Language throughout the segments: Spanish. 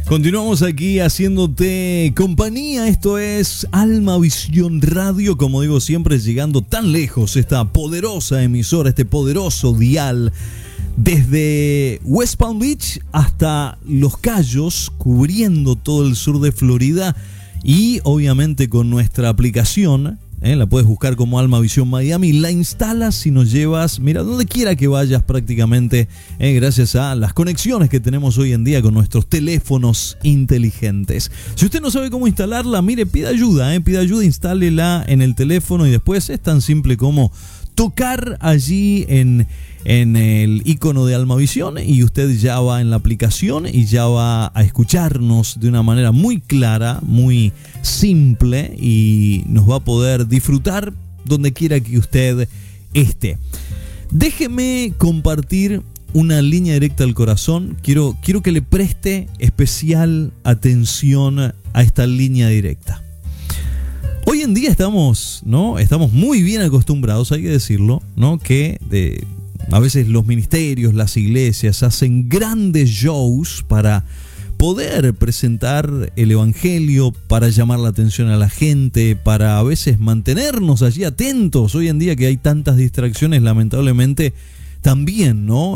Continuamos aquí haciéndote compañía. Esto es Alma Visión Radio, como digo siempre, llegando tan lejos esta poderosa emisora, este poderoso dial, desde West Palm Beach hasta Los Cayos, cubriendo todo el sur de Florida, y obviamente con nuestra aplicación. La puedes buscar como Alma Visión Miami, la instalas y nos llevas, mira, donde quiera que vayas prácticamente, gracias a las conexiones que tenemos hoy en día con nuestros teléfonos inteligentes. Si usted no sabe cómo instalarla, mire, pida ayuda, instálela en el teléfono y después es tan simple como tocar allí en el icono de Almavisión y usted ya va en la aplicación y ya va a escucharnos de una manera muy clara, muy simple, y nos va a poder disfrutar donde quiera que usted esté. Déjeme compartir una línea directa al corazón. Quiero que le preste especial atención a esta línea directa. Hoy en día estamos muy bien acostumbrados, hay que decirlo, ¿no? Que a veces los ministerios, las iglesias hacen grandes shows para poder presentar el evangelio, para llamar la atención a la gente, para a veces mantenernos allí atentos. Hoy en día que hay tantas distracciones, lamentablemente también, ¿no?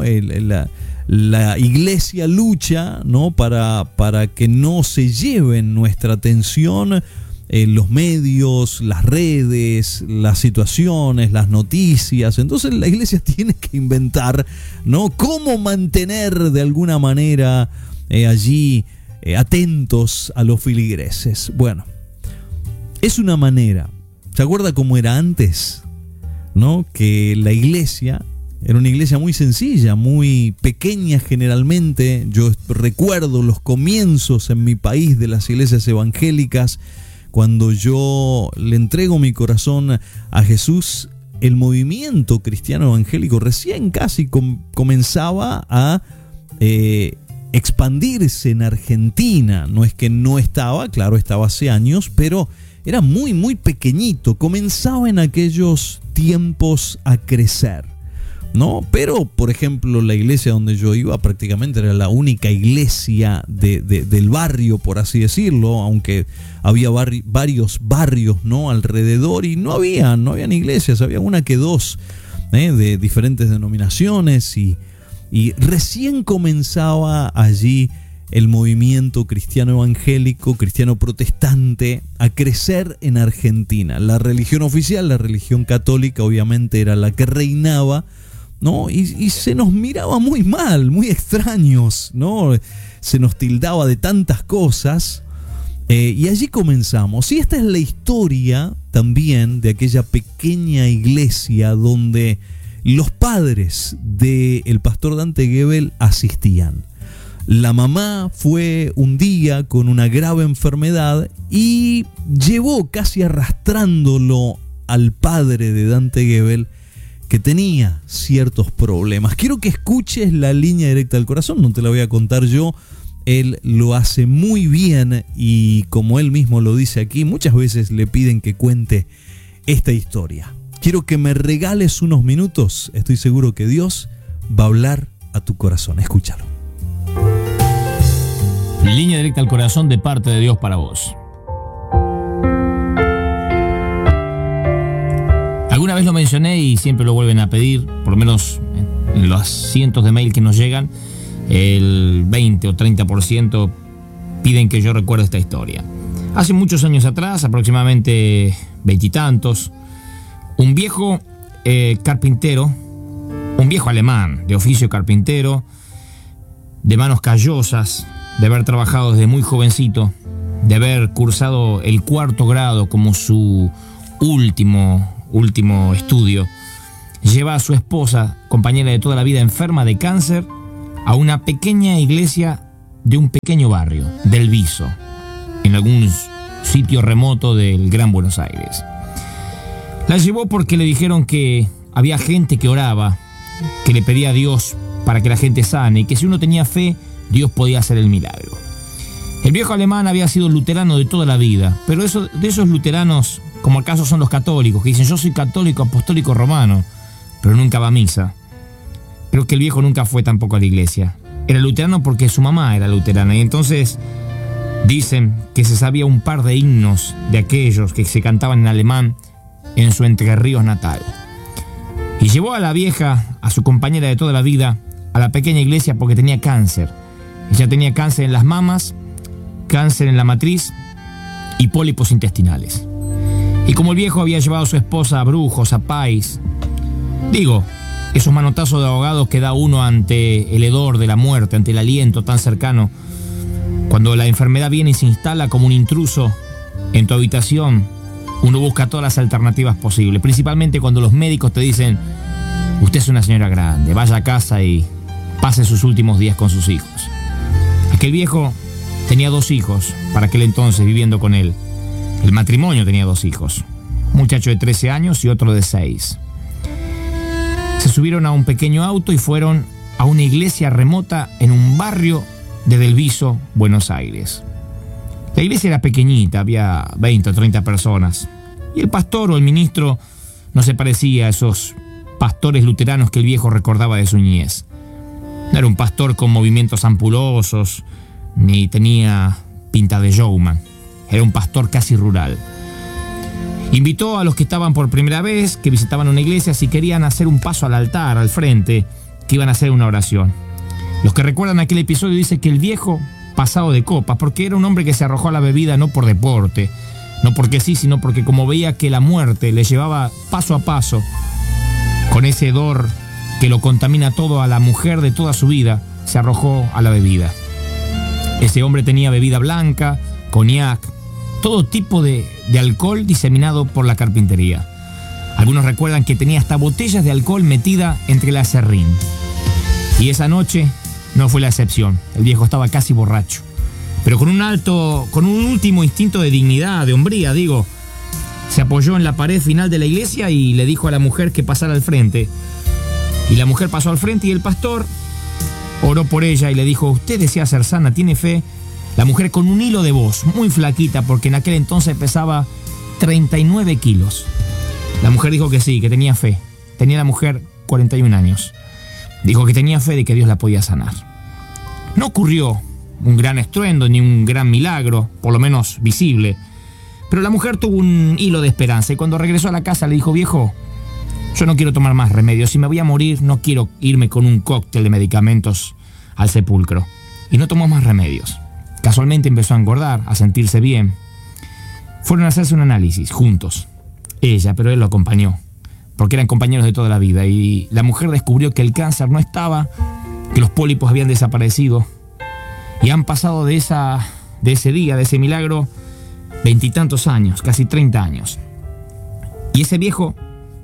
La iglesia lucha, ¿no? para que no se lleven nuestra atención los medios, las redes, las situaciones, las noticias. Entonces la iglesia tiene que inventar, ¿no?, cómo mantener de alguna manera allí atentos a los feligreses. Bueno, es una manera. ¿Se acuerda cómo era antes? ¿No? Que la iglesia era una iglesia muy sencilla, muy pequeña generalmente. Yo recuerdo los comienzos en mi país de las iglesias evangélicas. Cuando yo le entrego mi corazón a Jesús, el movimiento cristiano evangélico recién casi comenzaba a expandirse en Argentina. No es que no estaba, claro, estaba hace años, pero era muy, muy pequeñito. Comenzaba en aquellos tiempos a crecer, ¿no? Pero, por ejemplo, la iglesia donde yo iba prácticamente era la única iglesia del barrio, por así decirlo, aunque había varios barrios, ¿no?, alrededor, y no habían iglesias, había una que dos de diferentes denominaciones, y recién comenzaba allí el movimiento cristiano evangélico, cristiano protestante, a crecer en Argentina. La religión oficial, la religión católica, obviamente era la que reinaba, ¿no? Y se nos miraba muy mal, muy extraños, ¿no? Se nos tildaba de tantas cosas, y allí comenzamos. Y esta es la historia también de aquella pequeña iglesia donde los padres del pastor Dante Gebel asistían. La mamá fue un día con una grave enfermedad y llevó casi arrastrándolo al padre de Dante Gebel, que tenía ciertos problemas. Quiero que escuches la línea directa al corazón, no te la voy a contar yo. Él lo hace muy bien y, como él mismo lo dice aquí, muchas veces le piden que cuente esta historia. Quiero que me regales unos minutos, estoy seguro que Dios va a hablar a tu corazón. Escúchalo. Línea directa al corazón de parte de Dios para vos. Alguna vez lo mencioné y siempre lo vuelven a pedir, por lo menos en los cientos de mails que nos llegan, el 20 o 30% piden que yo recuerde esta historia. Hace muchos años atrás, aproximadamente 20 y tantos, un viejo carpintero, un viejo alemán de oficio carpintero, de manos callosas, de haber trabajado desde muy jovencito, de haber cursado el 4º grado como su último estudio, lleva a su esposa, compañera de toda la vida, enferma de cáncer, a una pequeña iglesia de un pequeño barrio, del Viso, en algún sitio remoto del Gran Buenos Aires. La llevó porque le dijeron que había gente que oraba, que le pedía a Dios para que la gente sane, y que si uno tenía fe, Dios podía hacer el milagro. El viejo alemán había sido luterano de toda la vida, pero de esos luteranos, como el caso son los católicos, que dicen: yo soy católico apostólico romano, pero nunca va a misa. Creo que el viejo nunca fue tampoco a la iglesia. Era luterano porque su mamá era luterana, y entonces Dicen que se sabía un par de himnos de aquellos que se cantaban en alemán en su Entre Ríos natal. Y llevó a la vieja, a su compañera de toda la vida, a la pequeña iglesia porque tenía cáncer. Ella tenía cáncer en las mamas, cáncer en la matriz y pólipos intestinales. Y como el viejo había llevado a su esposa a brujos, a pais, esos manotazos de abogados que da uno ante el hedor de la muerte, ante el aliento tan cercano, cuando la enfermedad viene y se instala como un intruso en tu habitación, uno busca todas las alternativas posibles, principalmente cuando los médicos te dicen: usted es una señora grande, vaya a casa y pase sus últimos días con sus hijos. Aquel viejo tenía 2 hijos para aquel entonces viviendo con él. El matrimonio tenía 2 hijos, un muchacho de 13 años y otro de 6. Se subieron a un pequeño auto y fueron a una iglesia remota en un barrio de Del Viso, Buenos Aires. La iglesia era pequeñita, había 20 o 30 personas. Y el pastor o el ministro no se parecía a esos pastores luteranos que el viejo recordaba de su niñez. No era un pastor con movimientos ampulosos, ni tenía pinta de showman. Era un pastor casi rural. Invitó a los que estaban por primera vez, que visitaban una iglesia, si querían hacer un paso al altar, al frente, que iban a hacer una oración. Los que recuerdan aquel episodio dicen que el viejo, pasado de copas, porque era un hombre que se arrojó a la bebida no por deporte, no porque sí, sino porque como veía que la muerte le llevaba paso a paso, con ese hedor que lo contamina todo a la mujer de toda su vida, se arrojó a la bebida. Ese hombre tenía bebida blanca, coñac, todo tipo de alcohol diseminado por la carpintería. Algunos recuerdan que tenía hasta botellas de alcohol metida entre el aserrín. Y esa noche no fue la excepción. El viejo estaba casi borracho, pero con un último instinto de dignidad, de hombría, se apoyó en la pared final de la iglesia y le dijo a la mujer que pasara al frente. Y la mujer pasó al frente y el pastor oró por ella y le dijo: usted desea ser sana, tiene fe. La mujer con un hilo de voz, muy flaquita, porque en aquel entonces pesaba 39 kilos. La mujer dijo que sí, que tenía fe. Tenía la mujer 41 años. Dijo que tenía fe de que Dios la podía sanar. No ocurrió un gran estruendo ni un gran milagro, por lo menos visible, pero la mujer tuvo un hilo de esperanza y cuando regresó a la casa le dijo: viejo, yo no quiero tomar más remedios. Si me voy a morir, no quiero irme con un cóctel de medicamentos al sepulcro. Y no tomó más remedios. Casualmente empezó a engordar, a sentirse bien. Fueron a hacerse un análisis juntos. Ella, pero él lo acompañó, porque eran compañeros de toda la vida. Y la mujer descubrió que el cáncer no estaba, que los pólipos habían desaparecido. Y han pasado de ese día, de ese milagro, 20 y tantos años, casi 30 años. Y ese viejo,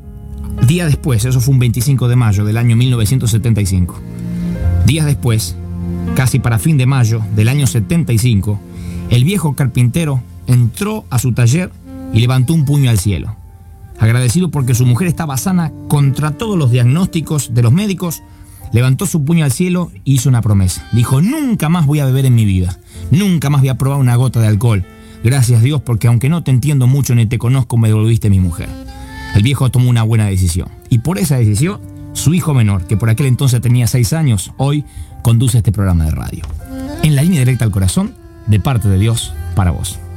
día después, eso fue un 25 de mayo del año 1975. Días después, casi para fin de mayo del año 75, el viejo carpintero entró a su taller y levantó un puño al cielo. Agradecido porque su mujer estaba sana contra todos los diagnósticos de los médicos, levantó su puño al cielo y hizo una promesa. Dijo: nunca más voy a beber en mi vida, nunca más voy a probar una gota de alcohol. Gracias Dios, porque aunque no te entiendo mucho ni te conozco, me devolviste mi mujer. El viejo tomó una buena decisión. Y por esa decisión, su hijo menor, que por aquel entonces tenía 6 años, hoy conduce este programa de radio. En la línea directa al corazón, de parte de Dios, para vos.